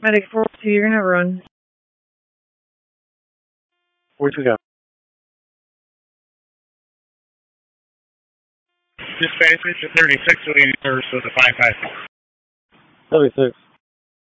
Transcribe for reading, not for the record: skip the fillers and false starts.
Medic 42, you're gonna run. Where'd you go? Dispatch to 36 William First with a 554. 76.